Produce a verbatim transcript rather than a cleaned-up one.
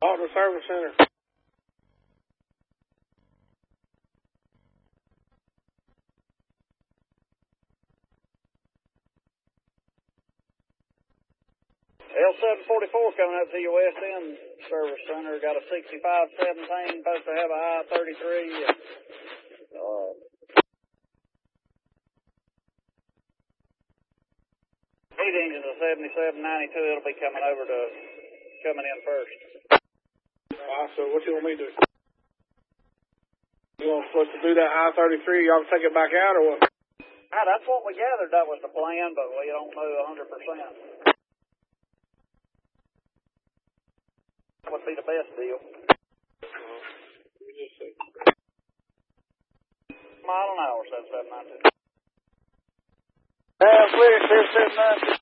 Auto Service Center. L seven forty-four coming up to your West End Service Center. Got a sixty-five seventeen, supposed to have a I thirty-three. Uh, heat engine is seventy-seven ninety-two. It'll be coming over to, coming in first. Alright, so what you want me to do? You want us to do that I thirty-three, y'all take it back out, or what? Ah, that's what we gathered. That was the plan, but we don't know one hundred percent. Would be the best deal. Uh, let me just see. Mile an hour, seven seven nine two. Uh, clear, seven seven nine two.